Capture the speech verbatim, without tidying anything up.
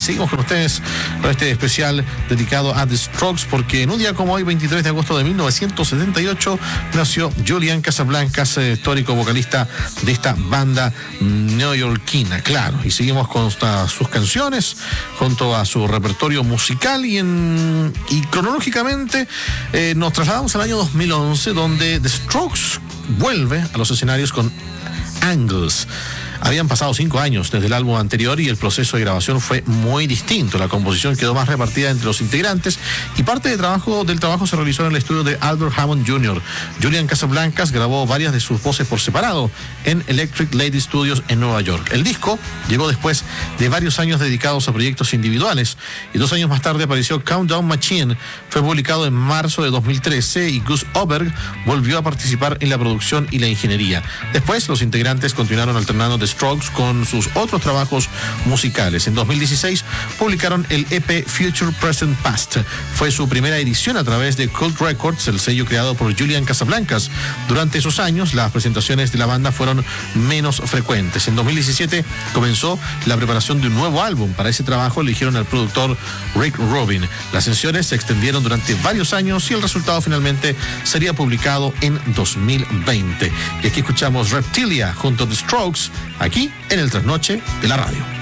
seguimos con ustedes con este especial dedicado a The Strokes, porque en un día como hoy, veintitrés de agosto de mil novecientos setenta y ocho, nació Julian Casablancas, histórico vocalista de esta banda neoyorquina, claro. Y seguimos con sus canciones, junto a su repertorio musical, y, en, y cronológicamente eh, nos trasladamos al año dos mil once, donde The Strokes vuelve a los escenarios con Angles. Habían pasado cinco años desde el álbum anterior y el proceso de grabación fue muy distinto. La composición quedó más repartida entre los integrantes y parte de trabajo, del trabajo se realizó en el estudio de Albert Hammond junior Julian Casablancas grabó varias de sus voces por separado en Electric Lady Studios en Nueva York. El disco llegó después de varios años dedicados a proyectos individuales y dos años más tarde apareció Countdown Machine. Fue publicado en marzo de dos mil trece y Gus Oberg volvió a participar en la producción y la ingeniería. Después, los integrantes continuaron alternando de Strokes con sus otros trabajos musicales. En dos mil dieciséis publicaron el E P Future Present Past. Fue su primera edición a través de Cult Records, el sello creado por Julian Casablancas. Durante esos años, las presentaciones de la banda fueron menos frecuentes. En dos mil diecisiete comenzó la preparación de un nuevo álbum. Para ese trabajo eligieron al productor Rick Rubin. Las sesiones se extendieron durante varios años y el resultado finalmente sería publicado en dos mil veinte. Y aquí escuchamos Reptilia junto a The Strokes, aquí en el Trasnoche de la radio.